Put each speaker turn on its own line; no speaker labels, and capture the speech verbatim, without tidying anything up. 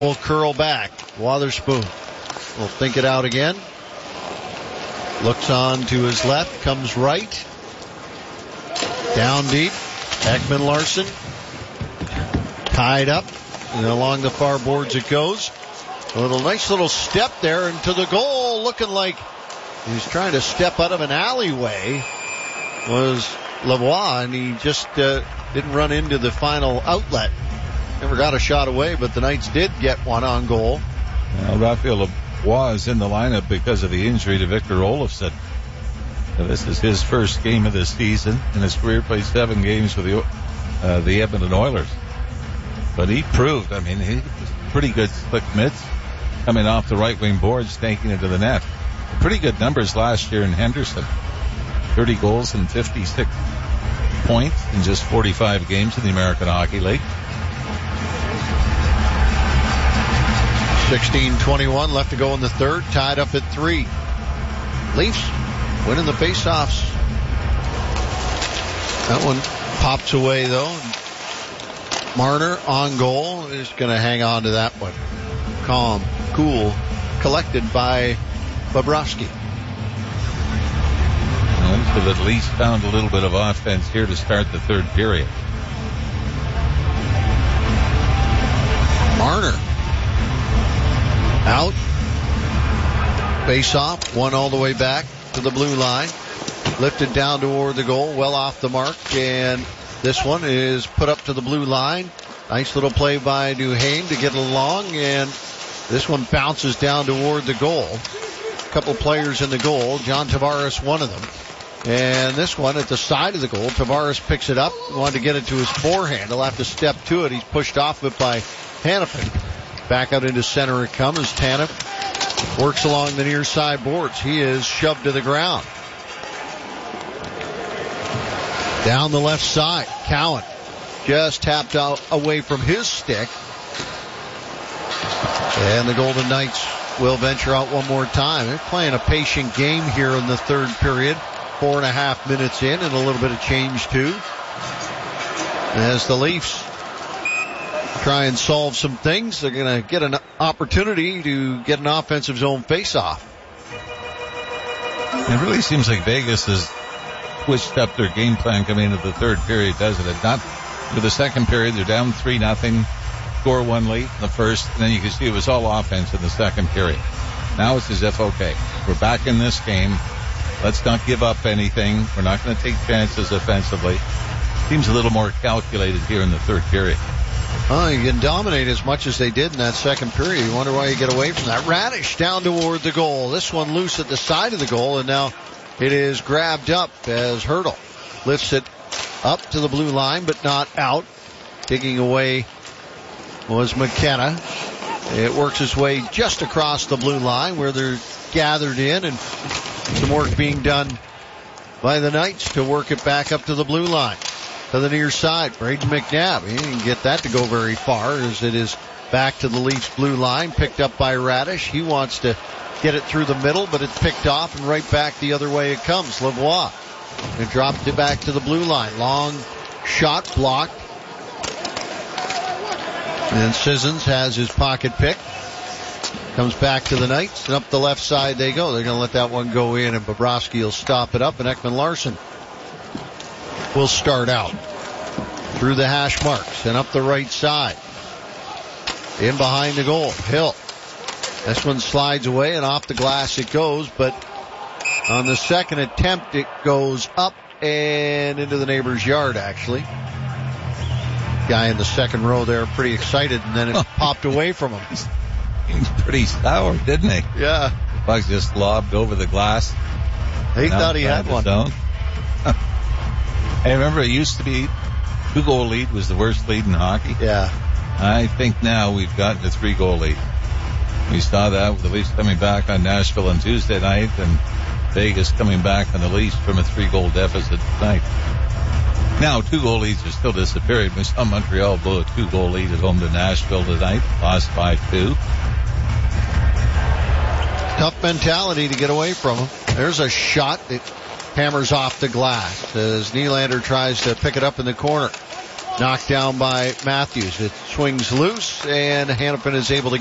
will curl back. Wotherspoon will think it out again. Looks on to his left, comes right. Down deep. Ekman Larsson tied up, and along the far boards it goes. A little nice little step there into the goal, looking like he's trying to step out of an alleyway. Was Lavoie, and he just uh, didn't run into the final outlet. Never got a shot away, but the Knights did get one on goal.
Well, Raphael Lavoie is in the lineup because of the injury to Victor Olofsson. Now, this is his first game of the season. In his career, played seven games for the uh, the Edmonton Oilers. But he proved, I mean, he was pretty good slick mitts coming off the right wing board, snaking into the net. Pretty good numbers last year in Henderson. thirty goals and fifty-six points in just forty-five games in the American Hockey League.
sixteen twenty-one left to go in the third, tied up at three. Leafs winning the faceoffs. That one pops away though. Marner on goal is going to hang on to that one. Calm, cool, collected by Bobrovsky.
Well, they've at least found a little bit of offense here to start the third period.
Marner out. Face off, one all the way back to the blue line. Lifted down toward the goal, well off the mark, and this one is put up to the blue line. Nice little play by Duhaime to get along, and this one bounces down toward the goal. A couple players in the goal, John Tavares one of them. And this one at the side of the goal, Tavares picks it up, wanted to get it to his forehand. He'll have to step to it. He's pushed off it by Hanifin. Back out into center it comes. Tanev works along the near side boards. He is shoved to the ground. Down the left side, Cowan just tapped out away from his stick. And the Golden Knights will venture out one more time. They're playing a patient game here in the third period. Four and a half minutes in and a little bit of change too. As the Leafs try and solve some things, they're going to get an opportunity to get an offensive zone face-off.
It really seems like Vegas has switched up their game plan coming into the third period, doesn't it? Not for the second period, they're down three nothing, score one late in the first, and then you can see it was all offense in the second period. Now it's as if, okay, we're back in this game. Let's not give up anything. We're not going to take chances offensively. Seems a little more calculated here in the third period.
Oh, you can dominate as much as they did in that second period. You wonder why you get away from that. Radish down toward the goal. This one loose at the side of the goal, and now it is grabbed up as Hertl lifts it up to the blue line, but not out. Digging away was McKenna. It works its way just across the blue line where they're gathered in, and some work being done by the Knights to work it back up to the blue line. To the near side, Braden McNabb. He didn't get that to go very far as it is back to the Leafs blue line, picked up by Radish. He wants to get it through the middle, but it's picked off and right back the other way it comes. Lavoie. And dropped it back to the blue line. Long shot blocked. And Sissons has his pocket pick. Comes back to the Knights, and up the left side they go. They're going to let that one go in, and Bobrovsky will stop it up, and Ekman Larsson will start out through the hash marks and up the right side. In behind the goal, Hill. This one slides away and off the glass it goes, but on the second attempt it goes up and into the neighbor's yard actually. Guy in the second row there pretty excited, and then it popped away from him.
He's pretty sour, didn't he?
Yeah.
Puck just lobbed over the glass.
He thought he had one.
I remember it used to be two goal lead was the worst lead in hockey.
Yeah.
I think now we've gotten a three goal lead. We saw that with the Leafs coming back on Nashville on Tuesday night and Vegas coming back on the Leafs from a three goal deficit tonight. Now two goal leads are still disappearing. We saw Montreal blow a two goal lead at home to Nashville tonight, lost five two.
Tough mentality to get away from him. There's a shot that hammers off the glass as Nylander tries to pick it up in the corner. Knocked down by Matthews. It swings loose, and Hannafin is able to